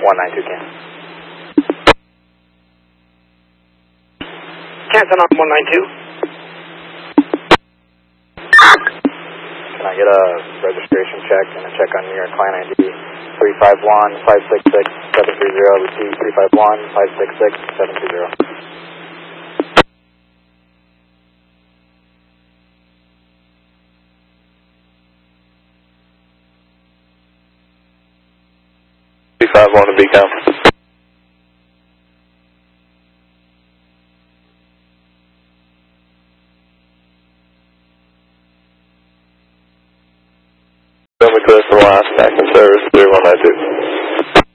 192 can. Canton on 192. Can I get a registration check and a check on New York client ID 351-566-730, repeat 351-566-730. on to Beacon. Then we clear for the last back in service 3192.